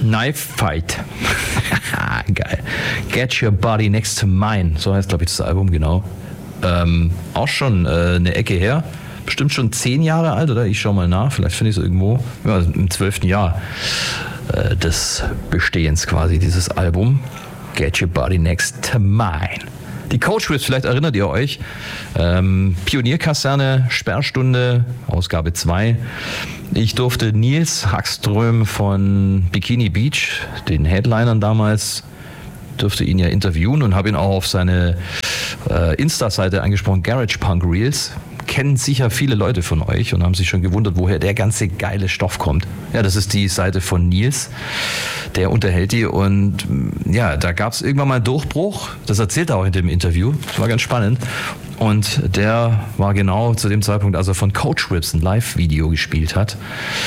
Knife Fight. Geil. Get Your Body Next to Mine. So heißt, glaube ich, das Album, genau. Auch schon eine Ecke her. Bestimmt schon 10 Jahre alt, oder? Ich schau mal nach. Vielleicht finde ich es irgendwo. Ja, im 12. Jahr des Bestehens quasi, dieses Album. Get Your Body Next to Mine. Die Coach Whips, vielleicht erinnert ihr euch. Pionierkaserne, Sperrstunde, Ausgabe 2. Ich durfte Nils Hagström von Bikini Beach, den Headlinern damals, durfte ihn ja interviewen und habe ihn auch auf seine Insta-Seite angesprochen, Garage Punk Reels. Kennen sicher viele Leute von euch und haben sich schon gewundert, woher der ganze geile Stoff kommt. Ja, das ist die Seite von Nils, der unterhält die und ja, da gab es irgendwann mal einen Durchbruch, das erzählt er auch in dem Interview, das war ganz spannend und der war genau zu dem Zeitpunkt, als er von Coach Whips ein Live-Video gespielt hat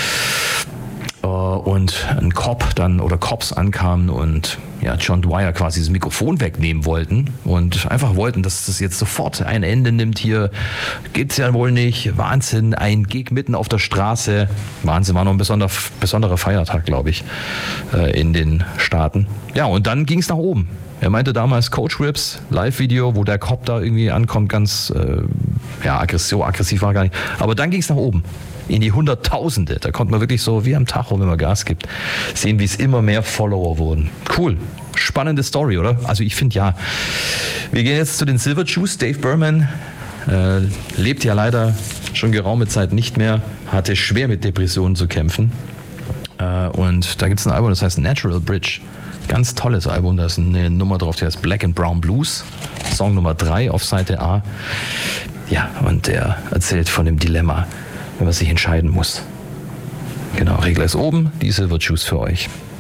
und ein Cop dann oder Cops ankamen und ja, John Dwyer quasi das Mikrofon wegnehmen wollten und einfach wollten, dass das jetzt sofort ein Ende nimmt. Hier geht's ja wohl nicht. Wahnsinn, ein Gig mitten auf der Straße. Wahnsinn, war noch ein besonderer Feiertag, glaube ich, in den Staaten. Ja, und dann ging's nach oben. Er meinte damals Coach Whips, Live-Video, wo der Cop da irgendwie ankommt, ganz aggressiv war gar nicht. Aber dann ging's nach oben. In die Hunderttausende. Da konnte man wirklich so wie am Tacho, wenn man Gas gibt, sehen, wie es immer mehr Follower wurden. Cool. Spannende Story, oder? Also ich finde ja. Wir gehen jetzt zu den Silver Jews. Dave Berman lebt ja leider schon geraume Zeit nicht mehr, hatte schwer mit Depressionen zu kämpfen. Und da gibt es ein Album, das heißt Natural Bridge. Ganz tolles Album, da ist eine Nummer drauf, die heißt Black and Brown Blues. Song Nummer 3 auf Seite A. Ja, und der erzählt von dem Dilemma, wenn man sich entscheiden muss. Genau, Regler ist oben, die Silver Juice für euch.